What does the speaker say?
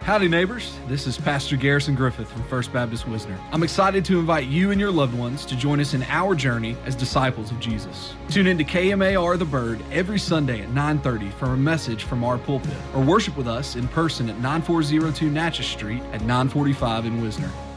Howdy, neighbors. This is Pastor Garrison Griffith from First Baptist Wisner. I'm excited to invite you and your loved ones to join us in our journey as disciples of Jesus. Tune in to KMAR The Bird every Sunday at 9:30 for a message from our pulpit, or worship with us in person at 9402 Natchez Street at 945 in Wisner.